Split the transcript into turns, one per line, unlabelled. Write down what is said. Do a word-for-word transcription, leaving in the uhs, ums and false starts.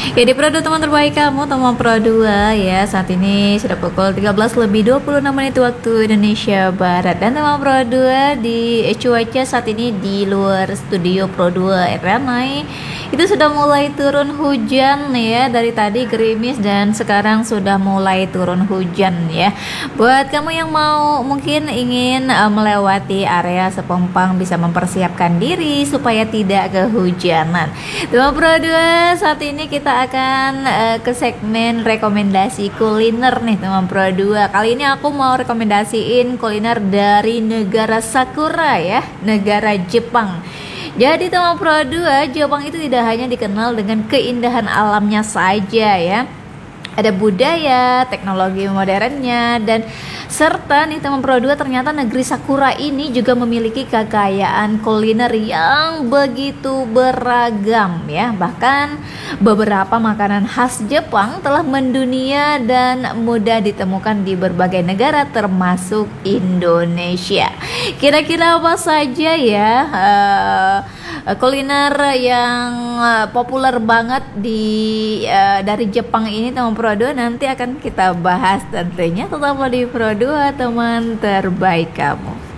Ya di Pro dua teman terbaik kamu, teman Pro dua ya. Saat ini sudah pukul tiga belas lebih dua puluh enam menit waktu Indonesia Barat. Dan teman Pro dua di eh, cuaca saat ini di luar studio Pro dua ramai. Itu sudah mulai turun hujan ya. Dari tadi gerimis dan sekarang sudah mulai turun hujan ya. Buat kamu yang mau mungkin ingin uh, melewati area Sepompang, bisa mempersiapkan diri supaya tidak kehujanan. Teman Pro dua, saat ini kita akan uh, ke segmen rekomendasi kuliner nih teman Pro dua. Kali ini aku mau rekomendasiin kuliner dari negara Sakura ya, negara Jepang. Jadi teman Pro dua, Jepang itu tidak hanya dikenal dengan keindahan alamnya saja ya. Ada budaya, teknologi modernnya, dan serta nih teman Pro dua, ternyata negeri Sakura ini juga memiliki kekayaan kuliner yang begitu beragam ya. Bahkan beberapa makanan khas Jepang telah mendunia dan mudah ditemukan di berbagai negara termasuk Indonesia. Kira-kira apa saja ya uh, kuliner yang uh, populer banget di uh, dari Jepang ini teman Pro dua, nanti akan kita bahas tentunya. Tetaplah di Pro dua, teman terbaik kamu.